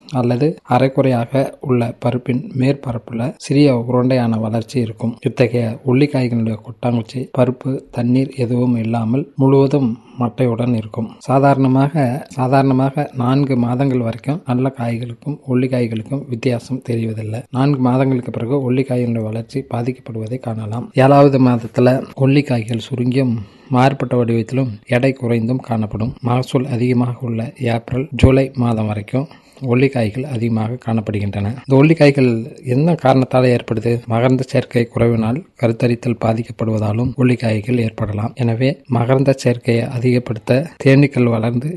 அல்லது அரைக்குறையாக உள்ள பருப்பின் மேற்பரப்புல சிறிய உருண்டையான வளர்ச்சி இருக்கும். இத்தகைய உள்ளிக்காய்களுடைய கொட்டாங்குச்சி பருப்பு தண்ணீர் எதுவும் இல்லாமல் முழுவதும் மட்டையுடன் இருக்கும். சாதாரணமாக 4 மாதங்கள் வரைக்கும் நல்ல காய்களுக்கும் உள்ளிக்காய்களுக்கும் வித்தியாசம் தெரிவதில்லை. 4 மாதங்களுக்கு பிறகு உள்ளிக்காய்களுடைய வளர்ச்சி பாதிக்கப்படுவதை காணலாம். 7வது மாதத்துல உள்ளிக்காய்கள் சுருங்கியும் மாறுபட்ட வடிவத்திலும் எடை குறைந்தும் காணப்படும். மகசூல் அதிகமாக உள்ள ஏப்ரல் ஜூலை மாதம் வரைக்கும் ஒல்லிக்காய்கள் அதிகமாக காணப்படுகின்றன. இந்த ஒல்லிக்காய்கள் என்ன காரணத்தால் ஏற்படுது? மகரந்த சேர்க்கை குறைவினால் கருத்தரித்தல் பாதிக்கப்படுவதாலும் ஒல்லிக்காய்கள் ஏற்படலாம். எனவே மகரந்த சேர்க்கையை அதிகப்படுத்த தேனீக்களை வளர்த்து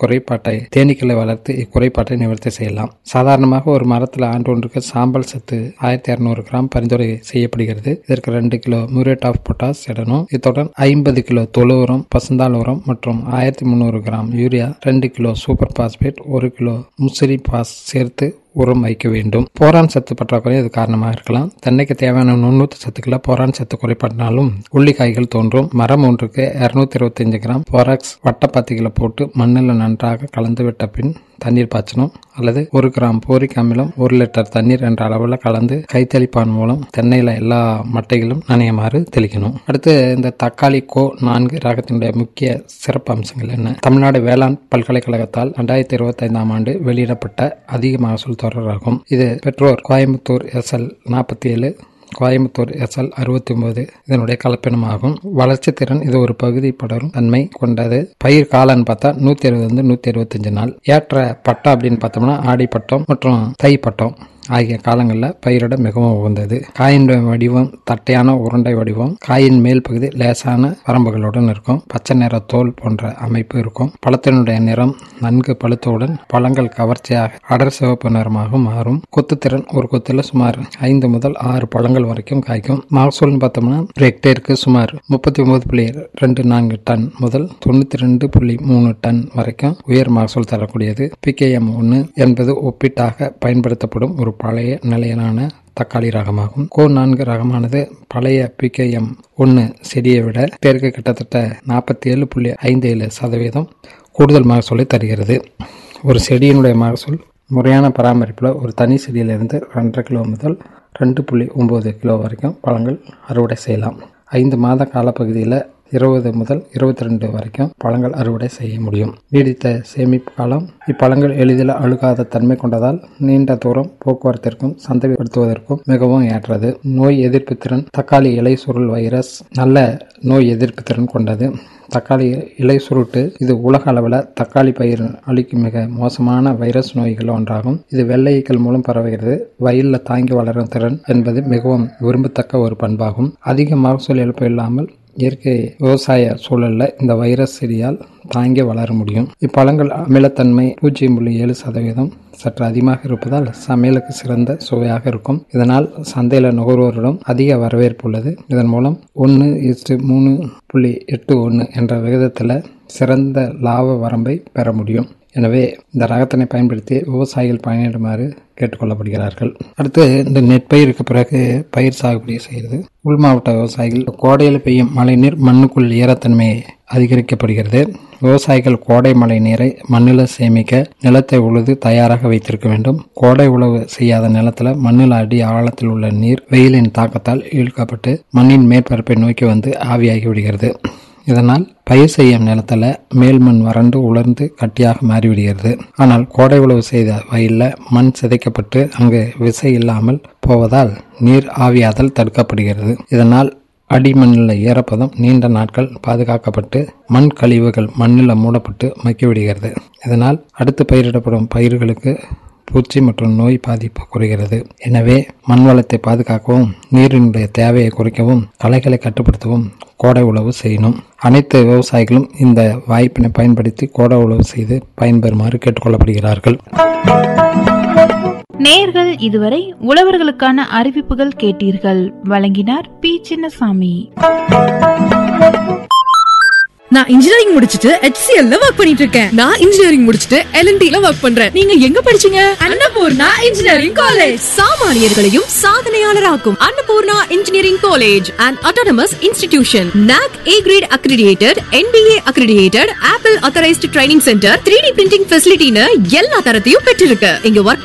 இக்குறைபாட்டை நிவர்த்தி செய்யலாம். சாதாரணமாக ஒரு மரத்தில் ஆண்டு ஒன்றுக்கு சாம்பல் சத்து 1200 கிராம் பரிந்துரை செய்யப்படுகிறது. இதற்கு 2 கிலோ மியூரேட் ஆஃப் பொட்டாஸ் இடணும். இத்துடன் 50 கிலோ தொழு உரம், பசுந்தாள் உரம் மற்றும் 1300 gram urea, 2 kilo super phosphate, 1 kilo Musiri pass சேர்த்து உரம் வைக்க வேண்டும். போரான் சத்து பற்றாக்குறை இது காரணமாக இருக்கலாம். தென்னைக்கு தேவையான நுண்ணூட்ட சத்துக்களை போரான் சத்து குறைபாட்டினாலும் உள்ளிக்காய்கள் தோன்றும். மரம் ஒன்றுக்கு 225 கிராம் போராக்ஸ் வட்டப்பாத்திகளை போட்டு மண்ணில் நன்றாக கலந்து விட்ட பின் தண்ணீர் பாய்ச்சணும். அல்லது 1 கிராம் போரிக் அமிலம் 1 லிட்டர் தண்ணீர் என்ற அளவில் கலந்து கைத்தெளிப்பான் மூலம் தென்னையில எல்லா மட்டைகளும் நனையுமாறு தெளிக்கணும். அடுத்து இந்த தக்காளி கோ 4 ரகத்தினுடைய முக்கிய சிறப்பு அம்சங்கள் என்ன? தமிழ்நாடு வேளாண் பல்கலைக்கழகத்தால் 2025ஆம் ஆண்டு வெளியிடப்பட்ட அதிக மகசூல் தொடராகும். இது பெற்றோர் கோயம்புத்தூர் SL 47, கோயம்புத்தூர் SL 69 இதனுடைய கலப்பினமாகும். வளர்ச்சி திறன் இது ஒரு பகுதி படரும் தன்மை கொண்டது. பயிர் காலன்னு பார்த்தா 170 175 நாள். ஏற்ற பட்டம் அப்படின்னு பார்த்தோம்னா ஆடி பட்டம் மற்றும் தை பட்டம் ஆகிய காலங்களில் பயிரிட மிகவும் உகந்தது. காயின் வடிவம் தட்டையான உருண்டை வடிவம். காயின் மேல் பகுதி லேசான வரம்புகளுடன் இருக்கும். பச்சை நிற தோல் போன்ற அமைப்பு இருக்கும். பழத்தினுடைய நிறம் நன்கு பழுத்தவுடன் பழங்கள் கவர்ச்சியாக அடர் சிவப்பு நிறமாக மாறும். கொத்துத்திறன் ஒரு கொத்துல சுமார் 5 முதல் 6 பழங்கள் வரைக்கும் காய்க்கும். மகசூல்னு பார்த்தோம்னா ஹெக்டேருக்கு சுமார் 39.24 டன் முதல் 92.3 டன் வரைக்கும் உயர் மகசூல் தரக்கூடியது. PKM 1 என்பது ஒப்பீட்டாக பயன்படுத்தப்படும் ஒரு பழைய நிலையிலான தக்காளி ரகமாகும். கோ 4 ரகமானது பழைய PKM 1 செடியை விட ஹெக்டேருக்கு கிட்டத்தட்ட 47.57% கூடுதல் மகசூலை தருகிறது. ஒரு செடியினுடைய மகசூல் முறையான பராமரிப்பில் ஒரு தனி செடியிலிருந்து 2.5 கிலோ முதல் 2.9 கிலோ வரைக்கும் பழங்கள் அறுவடை செய்யலாம். 5 மாத காலப்பகுதியில் 20 முதல் 22 வரைக்கும் பழங்கள் அறுவடை செய்ய முடியும். நீடித்த சேமிப்பு காலம். இப்பழங்கள் எளிதில் அழுகாத தன்மை கொண்டதால் நீண்ட தூரம் போக்குவரத்திற்கும் சந்தைப்படுத்துவதற்கும் மிகவும் ஏற்றது. நோய் எதிர்ப்பு திறன். தக்காளி இலை சுருள் வைரஸ் நல்ல நோய் எதிர்ப்பு திறன் கொண்டது. தக்காளி இலை சுருட்டு இது உலக அளவில் தக்காளி பயிர் அளிக்கும் மிக மோசமான வைரஸ் நோய்கள் ஒன்றாகும். இது வெள்ளை ஈக்கள் மூலம் பரவுகிறது. வயலில் தாங்கி வளரும் திறன் என்பது மிகவும் விரும்பத்தக்க ஒரு பண்பாகும். அதிக மகசூல் இழப்பு இல்லாமல் இயற்கை விவசாய சூழல்ல இந்த வைரஸ் செடியால் தாங்கி வளர முடியும். இப்பழங்கள் அமிலத்தன்மை 0.7% சற்று அதிகமாக இருப்பதால் சமையலுக்கு சிறந்த சுவையாக இருக்கும். இதனால் சந்தையில் நுகர்வோரிடம் அதிக வரவேற்பு உள்ளது. இதன் மூலம் 1:3.81 என்ற விகிதத்தில் சிறந்த லாப வரம்பை பெற முடியும். எனவே இந்த ரகத்தினை பயன்படுத்தி விவசாயிகள் பயனிடுமாறு கேட்டுக்கொள்ளப்படுகிறார்கள். அடுத்து இந்த நெற்பயிருக்கு பிறகு பயிர் சாகுபடி செய்கிறது. உள் மாவட்ட விவசாயிகள் கோடையில் பெய்யும் மழை நீர் மண்ணுக்குள் ஈரத்தன்மையை அதிகரிக்கப்படுகிறது. விவசாயிகள் கோடை மழை நீரை மண்ணில் சேமிக்க நிலத்தை உழுது தயாராக வைத்திருக்க வேண்டும். கோடை உழவு செய்யாத நிலத்தில் மண்ணில் அடி ஆழத்தில் உள்ள நீர் வெயிலின் தாக்கத்தால் இழுக்கப்பட்டு மண்ணின் மேற்பரப்பை நோக்கி வந்து ஆவியாகி விடுகிறது. இதனால் பயிர் செய்யும் நிலத்தில் மேல் மண் வறண்டு உலர்ந்து கட்டியாக மாறிவிடுகிறது. ஆனால் கோடை உழவு செய்த வயலில் மண் சிதைக்கப்பட்டு அங்கு விசை இல்லாமல் போவதால் நீர் ஆவியாதல் தடுக்கப்படுகிறது. இதனால் அடிமண்ணில் ஈரப்பதம் நீண்ட நாட்கள் பாதுகாக்கப்பட்டு மண் கழிவுகள் மண்ணில் மூடப்பட்டு மக்கிவிடுகிறது. இதனால் அடுத்து பயிரிடப்படும் பயிர்களுக்கு பூச்சி மற்றும் நோய் பாதிப்பு குறைகிறது. எனவே மண் வளத்தை பாதுகாக்கவும் நீரினுடைய தேவையை குறைக்கவும் களைகளை கட்டுப்படுத்தவும் கோடை உழவு செய்யணும். அனைத்து விவசாயிகளும் இந்த வாய்ப்பினை பயன்படுத்தி கோடை உழவு செய்து பயன்பெறுமாறு கேட்டுக்கொள்ளப்படுகிறார்கள். நேயர்கள் இதுவரை உழவர்களுக்கான அறிவிப்புகள் கேட்டீர்கள். வழங்கினார் பி. சின்னசாமி. நான் இன்ஜினியரிங் முடிச்சிட்டு HCL ல வர்க் பண்ணிட்டு இருக்கேன். நான் இன்ஜினியரிங் முடிச்சிட்டு L&T ல வர்க் பண்றேன். நீங்க எங்க படிச்சீங்க? Annapurna engineering college. சாமானியர்களையும் சாதனையாளராக்கும் Annapurna engineering college and autonomous institution. NAC A great accredited, NBA accredited, apple authorised training centre, 3D printing ஃபெசிலிட்டின்னு எல்லா தரத்தையும் பெற்றிருக்கு. இங்க